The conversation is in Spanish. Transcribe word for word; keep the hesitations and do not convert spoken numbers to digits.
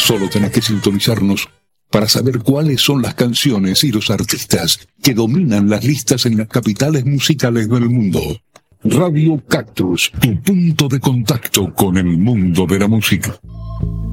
Solo tenés que sintonizarnos para saber cuáles son las canciones y los artistas que dominan las listas en las capitales musicales del mundo. Radio Cactus, tu punto de contacto con el mundo de la música.